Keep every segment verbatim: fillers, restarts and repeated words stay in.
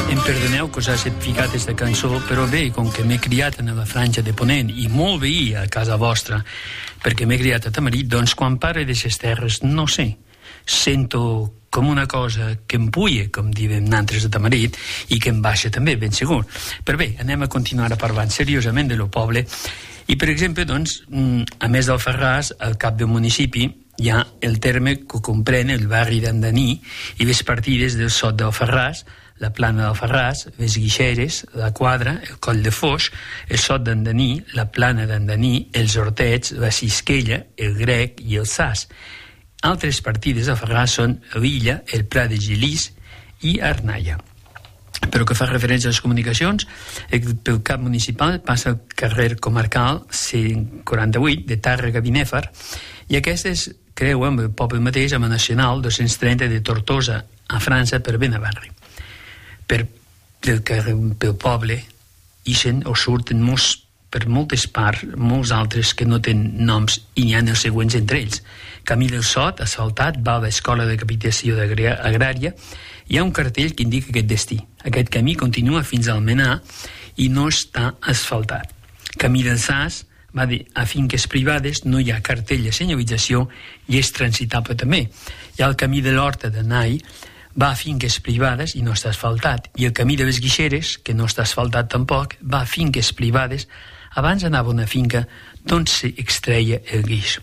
Em perdoneu que us hagi ficat aquesta cançó, però bé, com que m'he criat en la franja de Ponent i molt veí a casa vostra, perquè m'he criat a Tamarit, doncs quan parlo d'aquestes terres, no sé, sento com una cosa que em puja, com diem nantres a Tamarit, i que em baixa també, ben segur. Però bé, anem a continuar a parlar seriosament de lo poble. I, per exemple, doncs, a més d'Alfarràs, al cap del municipi, hi ha el terme que comprèn el barri d'Andaní i les partides del Sot d'Alfarràs, la Plana d'Alfarràs, les Guixeres, la Quadra, el Coll de Foix, el Sot d'Andaní, la Plana d'Andaní, els Hortets, la Cisquella, el Grec i el Sas. Altres partides d'Alfarràs són l'Illa, el Pla de Gilís i Arnaia. Però que fa referència a les comunicacions, pel cap municipal passa el carrer comarcal cent quaranta-vuit de Tàrrega a Binèfar, i aquestes creuen el poble mateix amb la nacional dos-cents trenta de Tortosa a França per Benavarri. Per, pel, pel poble ixen o surten molts, per moltes parts, molts altres que no tenen noms i n'hi ha els següents entre ells. Camí del Sot, asfaltat, va a l'Escola de Capacitació Agrària. Hi ha un cartell que indica aquest destí. Aquest camí continua fins al Almenar i no està asfaltat. Camí del Sas va dir a finques privades, no hi ha cartell de senyalització i és transitable també. Hi ha el camí de l'Horta de Nai, va a finques privades i no està asfaltat. I el camí de les Guixeres, que no està asfaltat tampoc, va a finques privades. Abans anava a una finca d'on s'extreia el guix.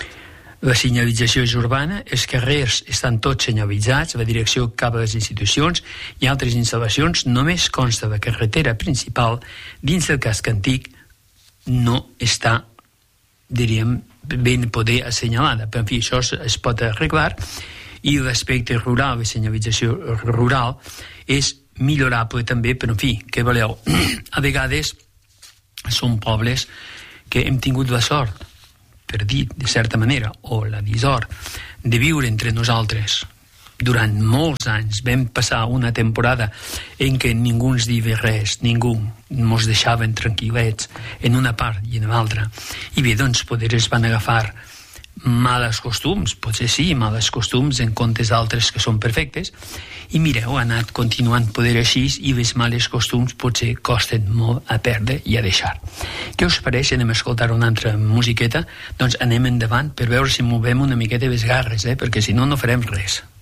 La senyalització és urbana, els carrers estan tots senyalitzats, la direcció cap a les institucions i altres instal·lacions. Només consta la carretera principal dins del casc antic, no està, diríem, ben poder assenyalada. Però, en fi, això es pot arreglar. I l'aspecte rural, la senyalització rural, és millorable també, però en fi, què voleu? A vegades són pobles que hem tingut la sort, per dir de certa manera, o la dissort, de viure entre nosaltres. Durant molts anys vam passar una temporada en què ningú ens diva res, ningú ens deixaven tranquil·lets en una part i en l'altra. I bé, doncs, poder es van agafar males costums, potser sí, males costums en comptes d'altres que són perfectes, i mireu, ha anat continuant poder així i les males costums potser costen molt a perdre i a deixar. Què us pareix? Anem a escoltar una altra musiqueta? Doncs anem endavant per veure si movem una miqueta les garres, eh? Perquè si no, no farem res.